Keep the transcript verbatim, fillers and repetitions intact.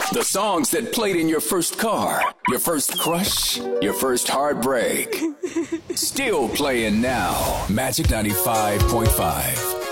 The songs that played in your first car, your first crush, your first heartbreak. Still playing now. Magic ninety-five point five.